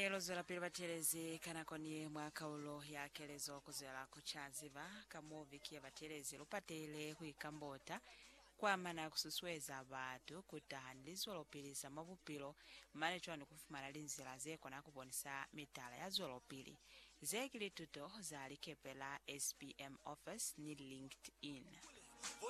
lozera pili batelezi kanakoni mwaka ulo yakelezo kuzela kuchaziva kamovi kia batelezi lupatele kuikambota kwa mana kususweza abatu kutahandizo lopiliza mabupilo mane chwani kufumana linzila zeko na kubonisa mitala ya zolopili zekili tuto za alikepela SPM office ni linked in.